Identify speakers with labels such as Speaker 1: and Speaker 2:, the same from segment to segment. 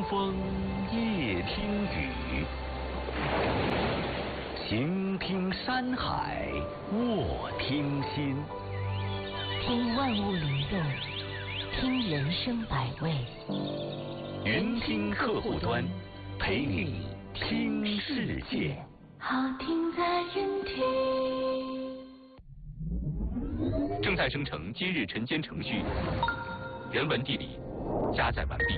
Speaker 1: 风夜听雨，行听山海卧听心，
Speaker 2: 听万物灵动，听人生百味。
Speaker 1: 云听客户端，陪你听世界。
Speaker 2: 好听在云听。
Speaker 3: 正在生成今日晨间程序，人文地理加载完毕。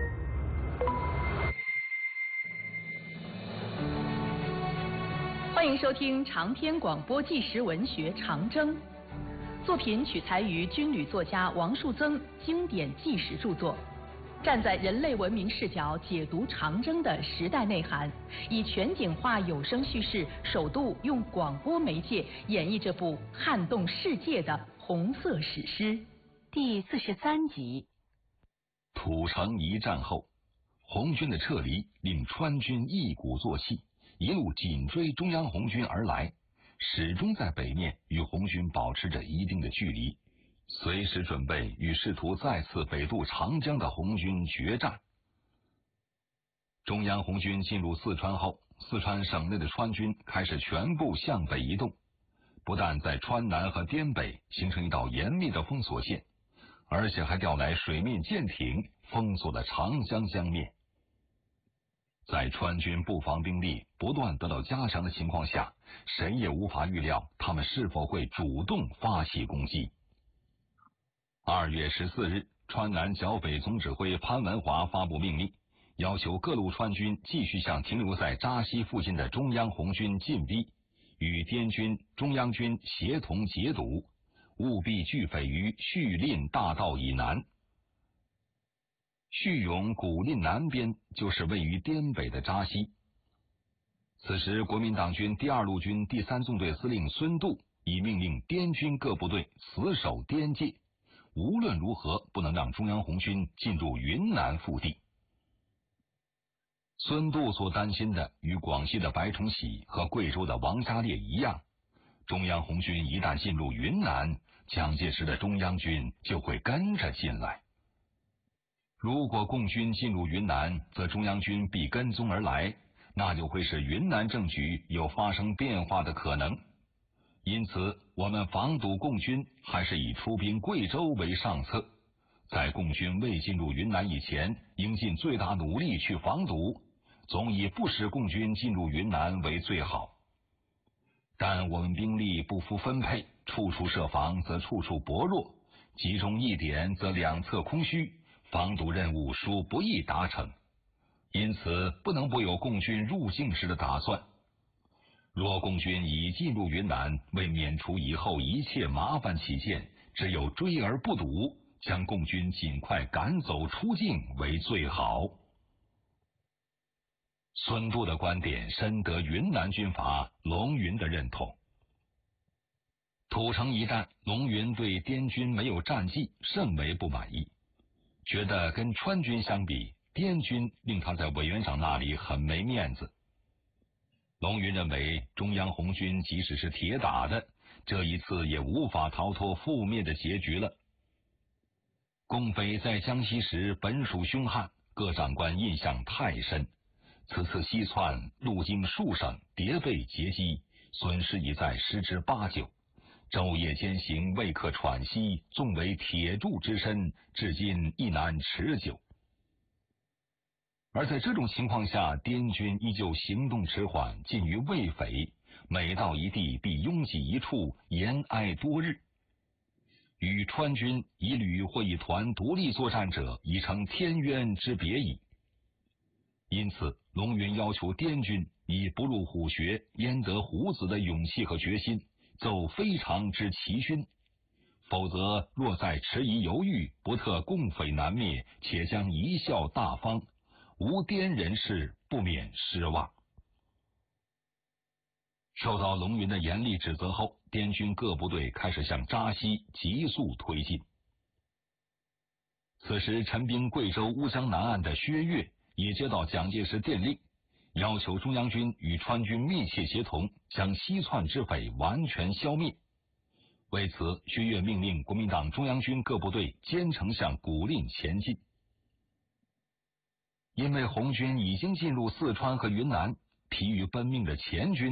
Speaker 4: 欢迎收听长篇广播纪实文学《长征》，作品取材于军旅作家王树增经典纪实著作，站在人类文明视角解读长征的时代内涵，以全景化有声叙事，首度用广播媒介演绎这部撼动世界的红色史诗。第43集。
Speaker 5: 土城一战后，红军的撤离令川军一鼓作气，一路紧追中央红军而来，始终在北面与红军保持着一定的距离，随时准备与试图再次北渡长江的红军决战。中央红军进入四川后，四川省内的川军开始全部向北移动，不但在川南和滇北形成一道严密的封锁线，而且还调来水面舰艇封锁了长江江面。在川军布防兵力不断得到加强的情况下，谁也无法预料他们是否会主动发起攻击。2月14日，川南剿匪总指挥潘文华发布命令，要求各路川军继续向停留在扎西附近的中央红军进逼，与滇军、中央军协同截堵，务必拒匪于叙令大道以南。叙永古蔺南边就是位于滇北的扎西。此时国民党军第2路军第3纵队司令孙度已命令滇军各部队死守滇界，无论如何不能让中央红军进入云南腹地。孙度所担心的与广西的白崇禧和贵州的王家烈一样，中央红军一旦进入云南，蒋介石的中央军就会跟着进来。如果共军进入云南，则中央军必跟踪而来，那就会使云南政局有发生变化的可能。因此，我们防堵共军还是以出兵贵州为上策，在共军未进入云南以前，应尽最大努力去防堵，总以不使共军进入云南为最好。但我们兵力不敷分配，处处设防则处处薄弱，集中一点则两侧空虚，防堵任务殊不易达成，因此不能不有共军入境时的打算。若共军已进入云南，为免除以后一切麻烦起见，只有追而不堵，将共军尽快赶走出境为最好。孙度的观点深得云南军阀龙云的认同。土城一战，龙云对滇军没有战绩甚为不满意，觉得跟川军相比，滇军令他在委员长那里很没面子。龙云认为中央红军即使是铁打的，这一次也无法逃脱覆灭的结局了。共匪在江西时本属凶悍，各长官印象太深，此次西窜，路经数省，迭被截击，损失已在10之8九，昼夜兼行，未可喘息，纵为铁柱之身，至今亦难持久。而在这种情况下，滇军依旧行动迟缓，近于畏匪，每到一地必拥挤一处，延挨多日。与川军一旅或一团独立作战者，已成天渊之别矣。因此，龙云要求滇军以不入虎穴，焉得虎子的勇气和决心，奏非常之奇勋，否则若再迟疑犹豫，不特共匪难灭，且将贻笑大方，无滇人士不免失望。受到龙云的严厉指责后，滇军各部队开始向扎西急速推进。此时陈兵贵州乌江南岸的薛岳也接到蒋介石电令，要求中央军与川军密切协同，将西窜之匪完全消灭。为此，薛岳命令国民党中央军各部队兼程向古蔺前进。 因为红军已经进入四川和云南，疲于奔命的前军